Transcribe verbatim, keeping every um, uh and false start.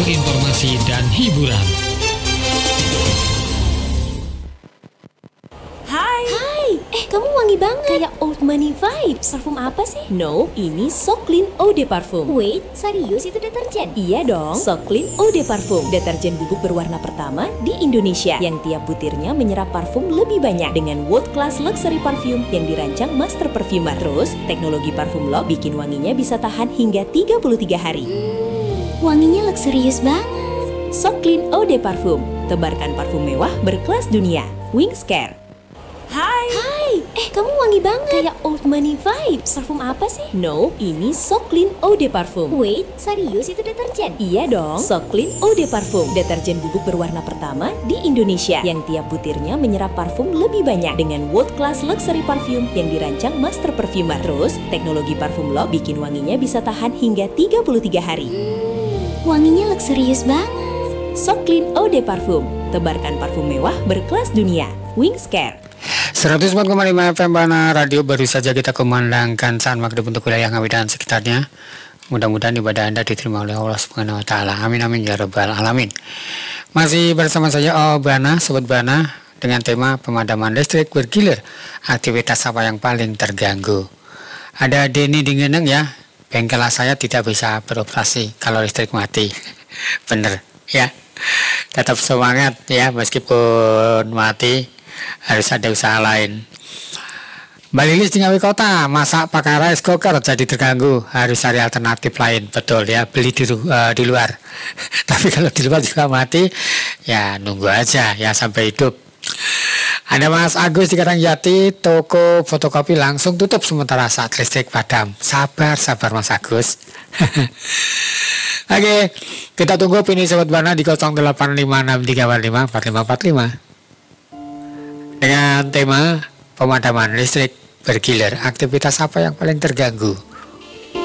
penuh informasi dan hiburan. Hai. Hai. Eh, kamu wangi banget. Kayak old money vibes. Parfum apa sih? No, ini So Clean Eau de Parfum. Wait, serius itu deterjen? Iya dong, So Clean Eau de Parfum, deterjen bubuk berwarna pertama di Indonesia yang tiap butirnya menyerap parfum lebih banyak dengan world class luxury parfum yang dirancang master perfumer. Terus, teknologi parfum lock bikin wanginya bisa tahan hingga tiga puluh tiga hari. Hmm, wanginya luxurious banget. So Clean Eau de Parfum, tebarkan parfum mewah berkelas dunia. Wings Care. Hai. Hai. Eh, kamu wangi banget. Kayak old money vibes. Parfum apa sih? No, ini So Clean Eau de Parfum. Wait, serius itu deterjen? Iya dong, So Clean Eau de Parfum, deterjen bubuk berwarna pertama di Indonesia yang tiap butirnya menyerap parfum lebih banyak dengan world class luxury parfum yang dirancang master perfumer. Terus, teknologi parfum lock bikin wanginya bisa tahan hingga tiga puluh tiga hari. Hmm, wanginya luxurious banget. So Clean Eau de Parfum, tebarkan parfum mewah berkelas dunia. Wings Care. seratus empat koma lima F M Bana Radio baru saja kita kumandangkan saat maghrib untuk wilayah Ngawi dan sekitarnya. Mudah-mudahan ibadah Anda diterima oleh Allah Subhanahu wa taala. Amin amin ya rabbal alamin. Masih bersama saya Oh Bana, Sobat Bana dengan tema pemadaman listrik bergilir. Aktivitas apa yang paling terganggu? Ada Denny di Ngeneng ya. Bengkel saya tidak bisa beroperasi kalau listrik mati. Bener ya. Tetap semangat ya meskipun mati. Harus ada usaha lain. Mbak Lilis di Ngawi Kota, masak pakai rice cooker jadi terganggu, harus cari alternatif lain. Betul ya, beli di, uh, di luar. Tapi kalau di luar juga mati, ya nunggu aja ya sampai hidup. Ada Mas Agus di Karangjati, toko fotokopi langsung tutup sementara saat listrik padam. Sabar, sabar Mas Agus. Oke, kita tunggu opini Sobat Bana di nol delapan lima enam tiga lima empat lima empat lima. Dengan tema pemadaman listrik bergilir, aktivitas apa yang paling terganggu?